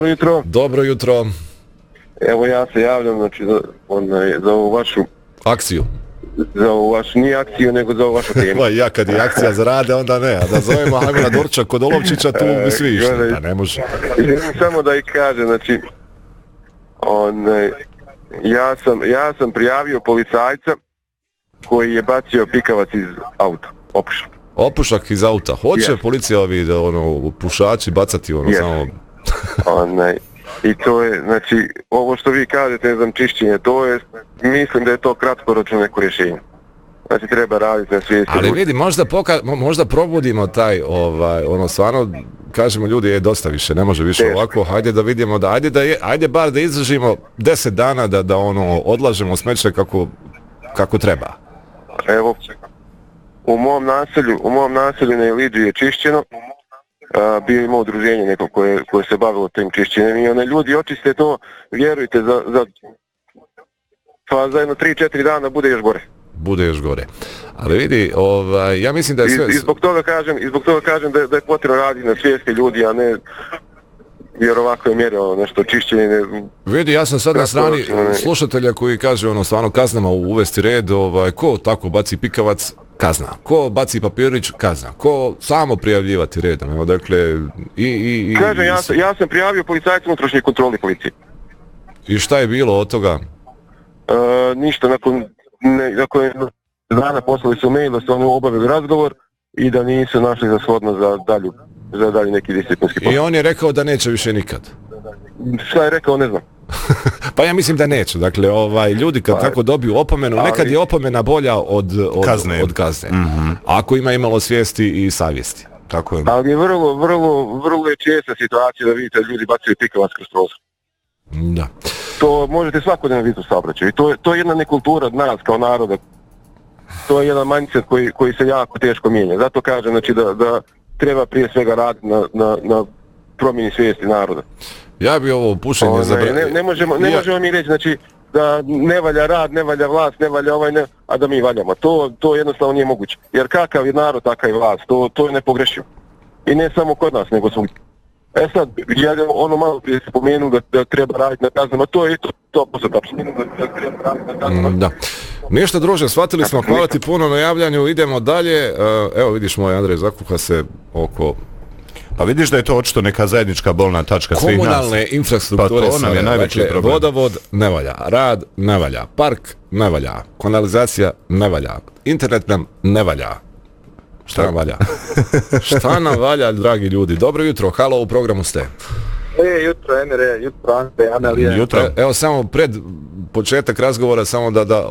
jutro. Dobro jutro. Evo ja se javljam za ovu vašu akciju. Za ovu vašu, nije akciju, nego za ovu vašu temu. Ja kad je akcija zarade, onda ne. A da zovemo Hajmana Dorča kod Olovčića, tu bi svi išli. Da ne može. Samo da ih kaže, znači, ja sam prijavio policajca koji je bacio pikavac iz auta, opušak. Opušak iz auta. Hoće policija ovi da pušači bacati samo... I to je, znači, ovo što vi kažete, ne znam, čišćenje, to je, mislim da je to kratkoročno neko rješenje. Znači, treba raditi na svijesti. Ali vidi, možda probudimo taj, stvarno, kažemo ljudi, je dosta više, ne može više ovako, hajde da vidimo, ajde bar da izdržimo 10 dana da odlažemo smeće kako treba. Evo, u mom naselju na Iliđi je čišćeno. Bio imao udruženje neko koje se bavilo tim čišćenjem i ljudi očiste to, vjerujte, za jedno 3-4 dana bude još gore. Ali vidi, ja mislim da je sve... I zbog toga kažem da je potrebno raditi na svijesti ljudi, a ne jer ovako je mjerilo nešto čišćenje. Vidi, ja sam sad na strani slušatelja koji kaže stvarno kaznama uvesti red, ko tako baci pikavac, kazna. Ko baci papirić, kazna. Ko samo prijavljivati redom. Evo, dakle, Kažem, ja sam prijavio policajcu unutrašnje kontroli policije. I šta je bilo od toga? Ništa, nakon dana poslali su mail da su oni obavili razgovor i da nisu našli za shodno za dalje neki disciplinski postupak. I on je rekao da neće više nikad. Šta je rekao, ne znam. Pa ja mislim da neće. Dakle, ljudi kad tako dobiju opomenu, nekad je opomena bolja od kazne. Mm-hmm. Ako ima imalo svijesti i savjesti. Tako je. Ali vrlo je česta situacija da vidite ljudi bacaju pikavac kroz prozor. Da. To možete svakodnevno vidjeti u saobraćaju. I to je jedna nekultura od nas kao naroda. To je jedan mindset koji se jako teško mijenja. Zato kažem, znači, da treba prije svega raditi na promjeni svijesti naroda. Ja bi ovo pušenje zabranio. Ne možemo mi reći, znači, da ne valja rad, ne valja vlast, ne valja a da mi valjamo. To jednostavno nije moguće. Jer kakav je narod, takav je vlast. To je nepogrešivo. I ne samo kod nas, nego svugdje. Sad, ja malo prije se pomenu da treba raditi na kaznama, to je to apsolutno da treba raditi na kaznama. Da. Ništa druže, shvatili smo, hvala ti puno na javljanju, idemo dalje. Evo vidiš, moj Andrej zakuha se oko... Pa vidiš da je to očito neka zajednička bolna tačka svih nas. Komunalne infrastrukture, pa to nam je najveći problem. Vodovod ne valja, rad ne valja, park ne valja, kanalizacija ne valja, internet nam ne valja. Šta nam valja? Šta nam valja, dragi ljudi? Dobro jutro, halo, u programu ste. Jutro, Emire, jutro, Ante, Analija. Jutro. Evo samo pred početak razgovora, samo da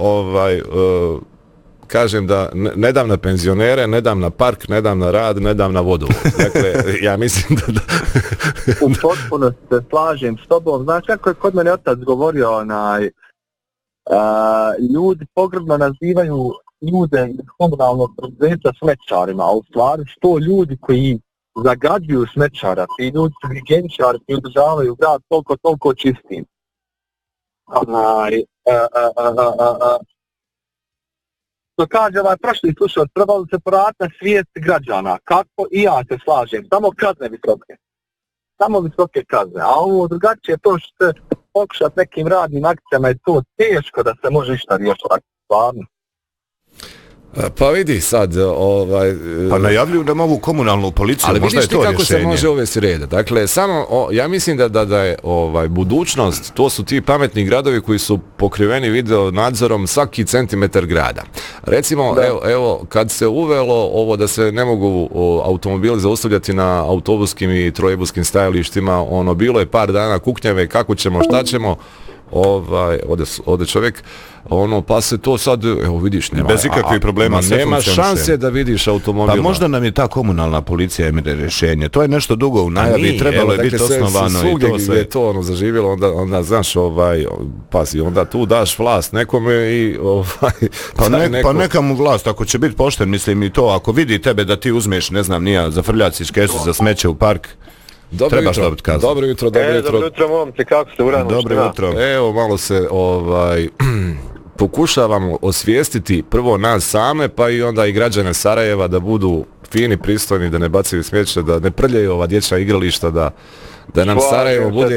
kažem da ne dam na penzionere, ne dam na park, ne dam na rad, ne dam na vodu. Dakle, ja mislim da... U potpuno se slažem s tobom. Znaš kako je kod mene otac govorio, ljudi pogrdno nazivaju ljude iz komunalnog preduzeća smećarima, a u stvari što ljudi koji zagađuju smećara, ti ljudi su higijeničari koji održavaju grad toliko čistim. To kaže prošli slušao, trebalo se poraditi na svijest građana, kako i ja se slažem, samo kazne visoke. Samo visoke kazne, a ovo drugačije to što se pokušati nekim radnim akcijama je to teško da se može išta riješiti, stvarno. Pa vidi sad, Pa najavljuju da ovu komunalnu policiju, ali možda je to rješenje. Ali vidiš ti kako se može uvesti red. Dakle, samo, ja mislim da je budućnost, to su ti pametni gradovi koji su pokriveni video nadzorom svaki centimetar grada. Recimo, evo, kad se uvelo ovo da se ne mogu automobili zaustavljati na autobuskim i trolejbuskim stajalištima, bilo je par dana kuknjave, kako ćemo, šta ćemo, ode čovjek, pa se to sad, evo vidiš, nema, bez ikakvih problema sve nema šanse da vidiš automobil. Pa možda nam je ta komunalna policija imira rješenje. To je nešto dugo u najavi, trebalo je biti osnovano i to sve. Je to zaživjelo, onda znaš, pazi, onda tu daš vlast nekome i pa neka mu vlast, ako će biti pošten, mislim i to, ako vidi tebe da ti uzmeš, ne znam, nija, za frljaciš kesu za smeće u park, trebaš dobiti kaznu. Dobro jutro. Dobro jutro, momci, kako ste uradili? Dobro jutro. Evo, malo se pokušavamo osvijestiti prvo nas same, pa i onda i građane Sarajeva da budu fini, pristojni, da ne bacaju smeće, da ne prljaju ova dječja igrališta, da nam Sarajevo bude